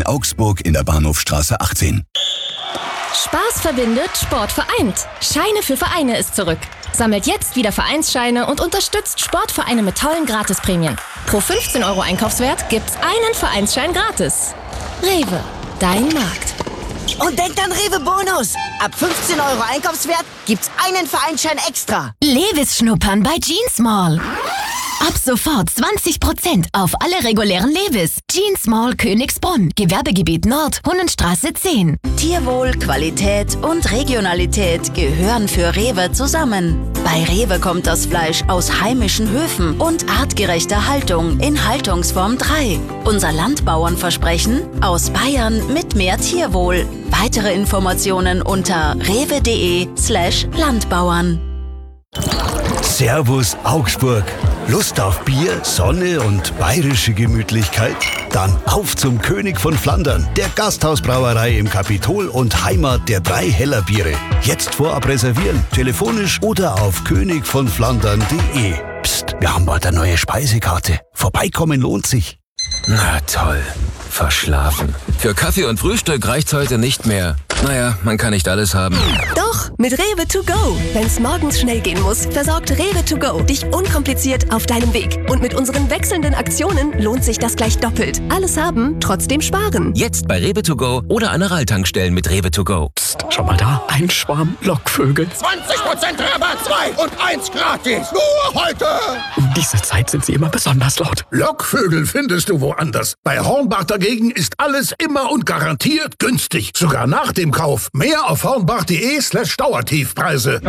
Augsburg in der Bahnhofstraße 18. Spaß verbindet, Sport vereint. Scheine für Vereine ist zurück. Sammelt jetzt wieder Vereinsscheine und unterstützt Sportvereine mit tollen Gratisprämien. Pro 15 € Einkaufswert gibt's einen Vereinsschein gratis. Rewe, dein Markt. Und denkt an Rewe Bonus. Ab 15 € Einkaufswert gibt's einen Vereinsschein extra. Levis schnuppern bei Jeans Mall. Ab sofort 20% auf alle regulären Levis. Jeans Mall Königsbrunn, Gewerbegebiet Nord, Hunnenstraße 10. Tierwohl, Qualität und Regionalität gehören für Rewe zusammen. Bei Rewe kommt das Fleisch aus heimischen Höfen und artgerechter Haltung in Haltungsform 3. Unser Landbauernversprechen: aus Bayern mit mehr Tierwohl. Weitere Informationen unter rewe.de/Landbauern. Servus Augsburg. Lust auf Bier, Sonne und bayerische Gemütlichkeit? Dann auf zum König von Flandern, der Gasthausbrauerei im Kapitol und Heimat der 3 Heller Biere. Jetzt vorab reservieren, telefonisch oder auf königvonflandern.de. Psst, wir haben bald eine neue Speisekarte. Vorbeikommen lohnt sich. Na toll, verschlafen. Für Kaffee und Frühstück reicht's heute nicht mehr. Naja, man kann nicht alles haben. Doch, mit Rewe to go. Wenn's morgens schnell gehen muss, versorgt Rewe to go dich unkompliziert auf deinem Weg. Und mit unseren wechselnden Aktionen lohnt sich das gleich doppelt. Alles haben, trotzdem sparen. Jetzt bei Rewe to go oder an der Tankstellen mit Rewe to go. Psst, schau mal da, ein Schwarm Lockvögel. 20% Rabatt, 2 und 1 gratis. Nur heute. Um diese Zeit sind sie immer besonders laut. Lockvögel findest du woanders. Bei Hornbach dagegen ist alles immer und garantiert günstig. Sogar nach dem Kauf. Mehr auf hornbach.de/Dauertiefpreise.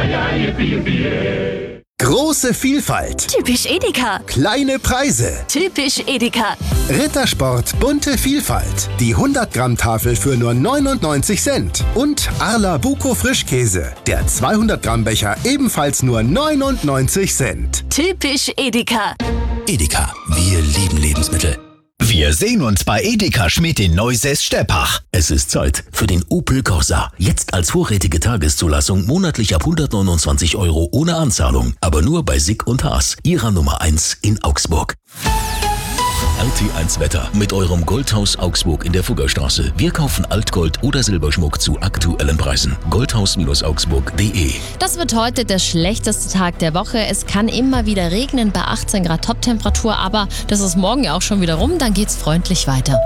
Große Vielfalt. Typisch Edeka. Kleine Preise. Typisch Edeka. Rittersport bunte Vielfalt. Die 100-Gramm-Tafel für nur 99 Cent. Und Arla Buko Frischkäse. Der 200-Gramm-Becher ebenfalls nur 99 Cent. Typisch Edeka. Edeka, wir lieben Lebensmittel. Wir sehen uns bei Edeka Schmidt in Neusäß-Steppach. Es ist Zeit für den Opel Corsa. Jetzt als vorrätige Tageszulassung monatlich ab 129 € ohne Anzahlung. Aber nur bei Sick und Haas, Ihrer Nummer 1 in Augsburg. RT1 Wetter mit eurem Goldhaus Augsburg in der Fuggerstraße. Wir kaufen Altgold oder Silberschmuck zu aktuellen Preisen. Goldhaus-augsburg.de. Das wird heute der schlechteste Tag der Woche. Es kann immer wieder regnen bei 18 Grad Toptemperatur, aber das ist morgen ja auch schon wieder rum, dann geht's freundlich weiter.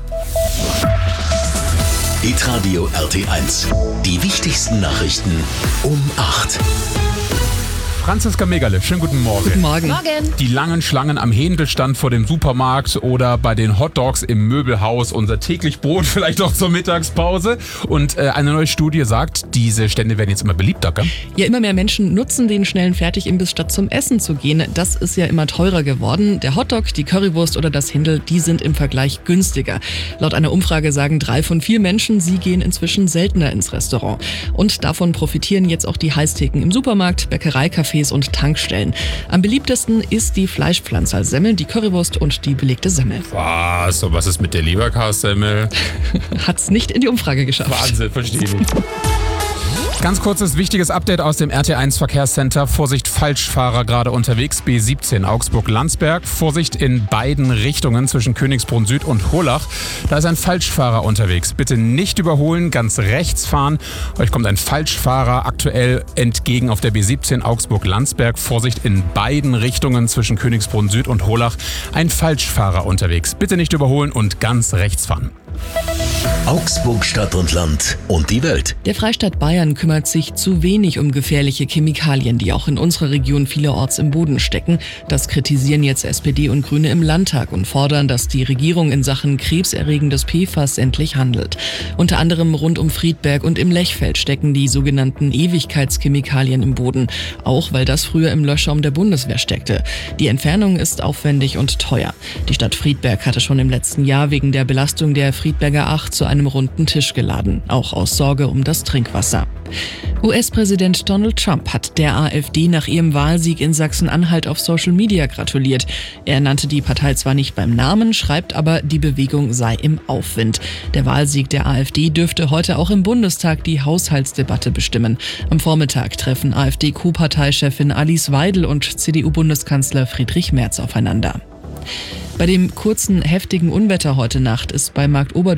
Hitradio RT1. Die wichtigsten Nachrichten um 8. Franziska Megale, schönen guten Morgen. Guten Morgen. Morgen. Die langen Schlangen am Händelstand vor dem Supermarkt oder bei den Hotdogs im Möbelhaus, unser täglich Brot vielleicht auch zur Mittagspause. Und eine neue Studie sagt, diese Stände werden jetzt immer beliebter, gell? Ja, immer mehr Menschen nutzen den schnellen Fertigimbiss, statt zum Essen zu gehen. Das ist ja immer teurer geworden. Der Hotdog, die Currywurst oder das Händel, die sind im Vergleich günstiger. Laut einer Umfrage sagen 3 von 4 Menschen, sie gehen inzwischen seltener ins Restaurant. Und davon profitieren jetzt auch die Heißtheken im Supermarkt, Bäckereicafés und Tankstellen. Am beliebtesten ist die Fleischpflanzer Semmel, die Currywurst und die belegte Semmel. Was? Und was ist mit der Leberkassemmel? Hat's nicht in die Umfrage geschafft. Wahnsinn, verstehe ich. Ganz kurzes, wichtiges Update aus dem RT1 Verkehrscenter. Vorsicht, Falschfahrer gerade unterwegs. B17 Augsburg-Landsberg. Vorsicht in beiden Richtungen zwischen Königsbrunn Süd und Hollach. Da ist ein Falschfahrer unterwegs. Bitte nicht überholen, ganz rechts fahren. Euch kommt ein Falschfahrer aktuell entgegen auf der B17 Augsburg-Landsberg. Vorsicht in beiden Richtungen zwischen Königsbrunn Süd und Hollach. Ein Falschfahrer unterwegs. Bitte nicht überholen und ganz rechts fahren. Augsburg Stadt und Land und die Welt. Der Freistaat Bayern kümmert sich zu wenig um gefährliche Chemikalien, die auch in unserer Region vielerorts im Boden stecken. Das kritisieren jetzt SPD und Grüne im Landtag und fordern, dass die Regierung in Sachen krebserregendes PFAS endlich handelt. Unter anderem rund um Friedberg und im Lechfeld stecken die sogenannten Ewigkeitschemikalien im Boden. Auch weil das früher im Löschraum der Bundeswehr steckte. Die Entfernung ist aufwendig und teuer. Die Stadt Friedberg hatte schon im letzten Jahr wegen der Belastung der Friedberger 8 zu einem runden Tisch geladen, auch aus Sorge um das Trinkwasser. US-Präsident Donald Trump hat der AfD nach ihrem Wahlsieg in Sachsen-Anhalt auf Social Media gratuliert. Er nannte die Partei zwar nicht beim Namen, schreibt aber, die Bewegung sei im Aufwind. Der Wahlsieg der AfD dürfte heute auch im Bundestag die Haushaltsdebatte bestimmen. Am Vormittag treffen AfD-Co-Parteichefin Alice Weidel und CDU-Bundeskanzler Friedrich Merz aufeinander. Bei dem kurzen, heftigen Unwetter heute Nacht ist bei Marktoberdorf